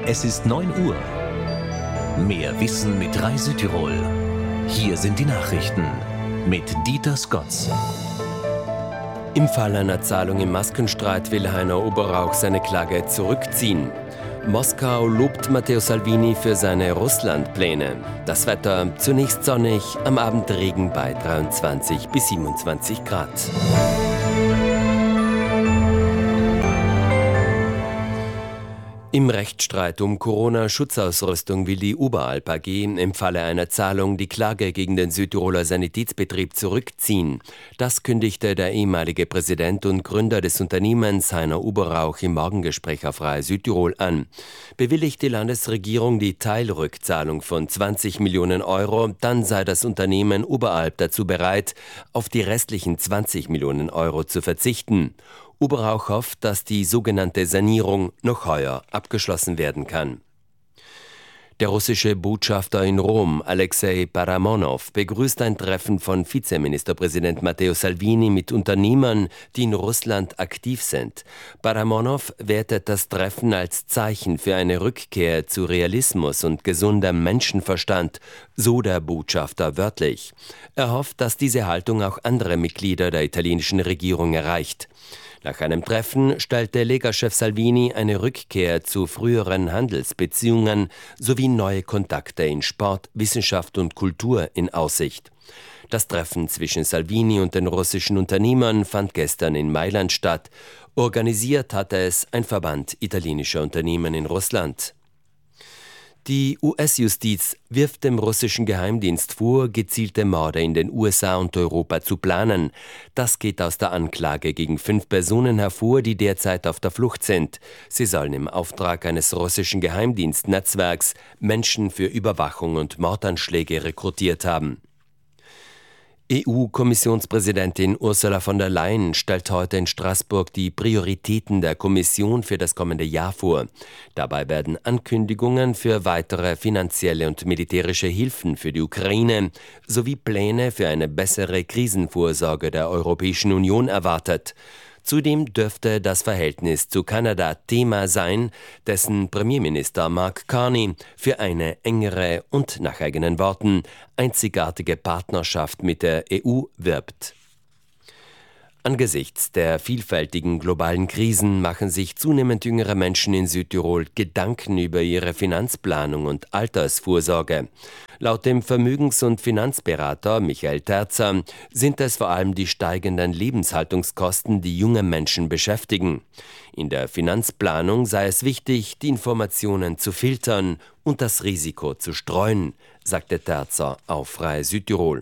Es ist 9 Uhr. Mehr Wissen mit Rai Südtirol. Hier sind die Nachrichten mit Dieter Skotz. Im Fall einer Zahlung im Maskenstreit will Heiner Oberrauch seine Klage zurückziehen. Moskau lobt Matteo Salvini für seine Russlandpläne. Das Wetter zunächst sonnig, am Abend Regen bei 23 bis 27 Grad. Im Rechtsstreit um Corona-Schutzausrüstung will die Oberalp AG im Falle einer Zahlung die Klage gegen den Südtiroler Sanitätsbetrieb zurückziehen. Das kündigte der ehemalige Präsident und Gründer des Unternehmens Heiner Oberrauch im Morgengespräch auf Rai Südtirol an. Bewilligt die Landesregierung die Teilrückzahlung von 20 Millionen Euro, dann sei das Unternehmen Oberalp dazu bereit, auf die restlichen 20 Millionen Euro zu verzichten. Oberrauch hofft, dass die sogenannte Sanierung noch heuer abgeschlossen werden kann. Der russische Botschafter in Rom, Alexei Paramonow, begrüßt ein Treffen von Vizeministerpräsident Matteo Salvini mit Unternehmern, die in Russland aktiv sind. Paramonow wertet das Treffen als Zeichen für eine Rückkehr zu Realismus und gesundem Menschenverstand, so der Botschafter wörtlich. Er hofft, dass diese Haltung auch andere Mitglieder der italienischen Regierung erreicht. Nach einem Treffen stellte Lega-Chef Salvini eine Rückkehr zu früheren Handelsbeziehungen sowie neue Kontakte in Sport, Wissenschaft und Kultur in Aussicht. Das Treffen zwischen Salvini und den russischen Unternehmern fand gestern in Mailand statt. Organisiert hatte es ein Verband italienischer Unternehmen in Russland. Die US-Justiz wirft dem russischen Geheimdienst vor, gezielte Morde in den USA und Europa zu planen. Das geht aus der Anklage gegen 5 Personen hervor, die derzeit auf der Flucht sind. Sie sollen im Auftrag eines russischen Geheimdienstnetzwerks Menschen für Überwachung und Mordanschläge rekrutiert haben. EU-Kommissionspräsidentin Ursula von der Leyen stellt heute in Straßburg die Prioritäten der Kommission für das kommende Jahr vor. Dabei werden Ankündigungen für weitere finanzielle und militärische Hilfen für die Ukraine sowie Pläne für eine bessere Krisenvorsorge der Europäischen Union erwartet. Zudem dürfte das Verhältnis zu Kanada Thema sein, dessen Premierminister Mark Carney für eine engere und nach eigenen Worten einzigartige Partnerschaft mit der EU wirbt. Angesichts der vielfältigen globalen Krisen machen sich zunehmend jüngere Menschen in Südtirol Gedanken über ihre Finanzplanung und Altersvorsorge. Laut dem Vermögens- und Finanzberater Michael Terzer sind es vor allem die steigenden Lebenshaltungskosten, die junge Menschen beschäftigen. In der Finanzplanung sei es wichtig, die Informationen zu filtern und das Risiko zu streuen, sagte Terzer auf Rai Südtirol.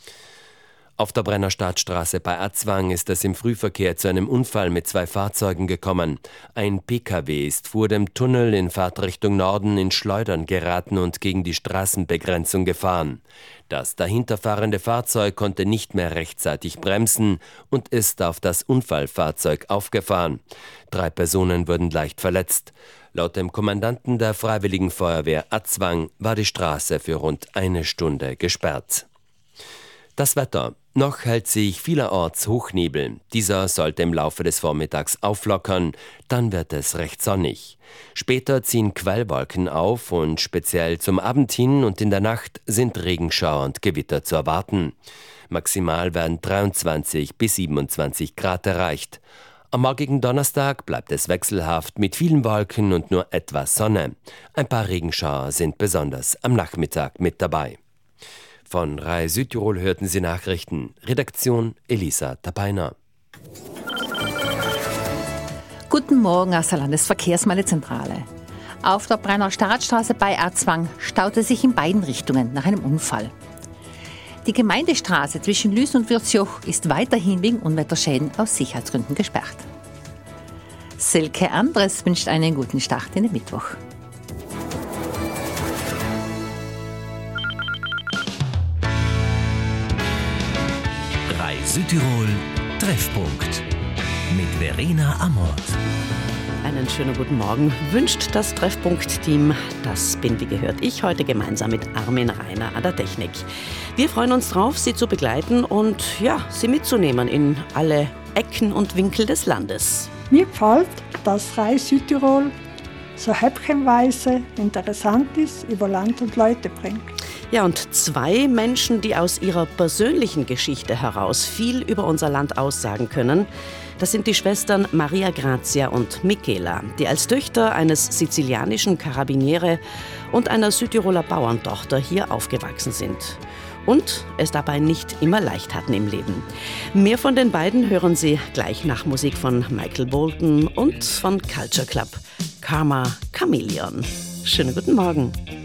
Auf der Brennerstadtstraße bei Atzwang ist es im Frühverkehr zu einem Unfall mit 2 Fahrzeugen gekommen. Ein Pkw ist vor dem Tunnel in Fahrtrichtung Norden in Schleudern geraten und gegen die Straßenbegrenzung gefahren. Das dahinterfahrende Fahrzeug konnte nicht mehr rechtzeitig bremsen und ist auf das Unfallfahrzeug aufgefahren. 3 Personen wurden leicht verletzt. Laut dem Kommandanten der Freiwilligen Feuerwehr Atzwang war die Straße für rund 1 Stunde gesperrt. Das Wetter. Noch hält sich vielerorts Hochnebel. Dieser sollte im Laufe des Vormittags auflockern, dann wird es recht sonnig. Später ziehen Quellwolken auf und speziell zum Abend hin und in der Nacht sind Regenschauer und Gewitter zu erwarten. Maximal werden 23 bis 27 Grad erreicht. Am morgigen Donnerstag bleibt es wechselhaft mit vielen Wolken und nur etwas Sonne. Ein paar Regenschauer sind besonders am Nachmittag mit dabei. Von Rai Südtirol hörten Sie Nachrichten. Redaktion Elisa Tapainer. Guten Morgen aus der Landesverkehrsmeldezentrale. Auf der Brenner-Startstraße bei Atzwang staute sich in beiden Richtungen nach einem Unfall. Die Gemeindestraße zwischen Lüsen und Würzjoch ist weiterhin wegen Unwetterschäden aus Sicherheitsgründen gesperrt. Silke Andres wünscht einen guten Start in den Mittwoch. Südtirol Treffpunkt mit Verena Amort. Einen schönen guten Morgen wünscht das Treffpunkt-Team. Das bin, wie gehört, ich heute gemeinsam mit Armin Rainer an der Technik. Wir freuen uns drauf, Sie zu begleiten und Sie mitzunehmen in alle Ecken und Winkel des Landes. Mir gefällt, dass Rai Südtirol so häppchenweise Interessantes über Land und Leute bringt. Ja, und 2 Menschen, die aus ihrer persönlichen Geschichte heraus viel über unser Land aussagen können, das sind die Schwestern Maria Grazia und Michela, die als Töchter eines sizilianischen Karabiniere und einer Südtiroler Bauerntochter hier aufgewachsen sind. Und es dabei nicht immer leicht hatten im Leben. Mehr von den beiden hören Sie gleich nach Musik von Michael Bolton und von Culture Club, Karma Chameleon. Schönen guten Morgen.